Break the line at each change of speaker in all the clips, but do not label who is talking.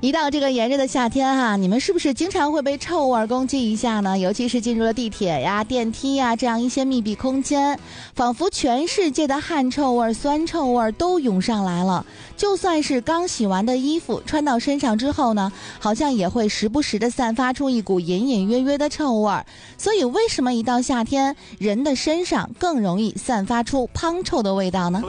一到这个炎热的夏天哈，你们是不是经常会被臭味攻击一下呢？尤其是进入了地铁呀、电梯呀这样一些密闭空间，仿佛全世界的汗臭味、酸臭味都涌上来了。就算是刚洗完的衣服穿到身上之后呢，好像也会时不时的散发出一股隐隐约约的臭味。所以为什么一到夏天，人的身上更容易散发出芳臭的味道呢？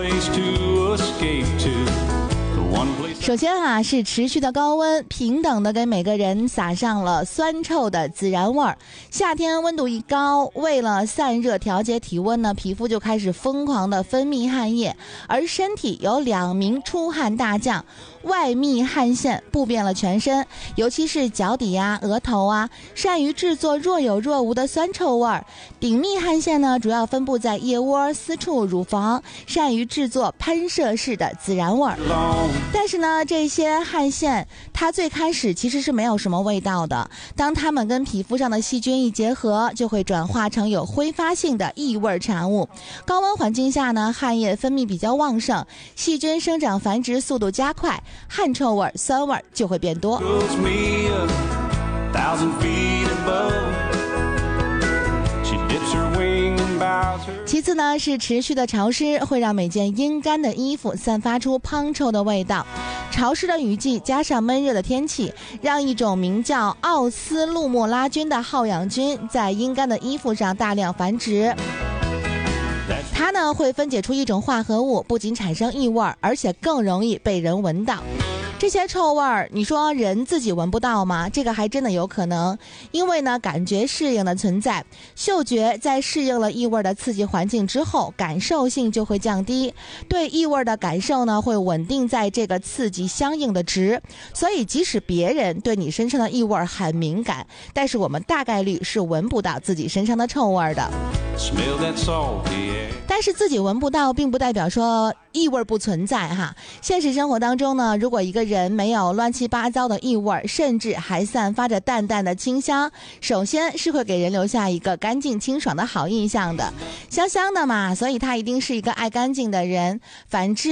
首先啊，是持续的高温平等的给每个人撒上了酸臭的孜然味儿。夏天温度一高，为了散热调节体温呢，皮肤就开始疯狂的分泌汗液，而身体有2名出汗大将，外泌汗腺布遍了全身，尤其是脚底啊、额头啊，善于制作若有若无的酸臭味儿。顶泌汗腺呢，主要分布在腋窝、私处、乳房，善于制作喷射式的孜然味儿。但是呢，这些汗腺它最开始其实是没有什么味道的，当它们跟皮肤上的细菌一结合，就会转化成有挥发性的异味产物。高温环境下呢，汗液分泌比较旺盛，细菌生长繁殖速度加快，汗臭味、酸味就会变多。其次呢，是持续的潮湿会让每件阴干的衣服散发出芳臭的味道。潮湿的雨季加上闷热的天气，让一种名叫奥斯陆莫拉菌的好氧菌在阴干的衣服上大量繁殖。它呢会分解出一种化合物，不仅产生异味，而且更容易被人闻到。这些臭味儿，你说人自己闻不到吗？这个还真的有可能，因为呢，感觉适应的存在，嗅觉在适应了异味的刺激环境之后，感受性就会降低，对异味的感受呢，会稳定在这个刺激相应的值。所以，即使别人对你身上的异味很敏感，但是我们大概率是闻不到自己身上的臭味的。但是自己闻不到，并不代表说异味不存在哈。现实生活当中呢，如果一个人没有乱七八糟的异味，甚至还散发着淡淡的清香，首先是会给人留下一个干净清爽的好印象的。香香的嘛，所以他一定是一个爱干净的人。反之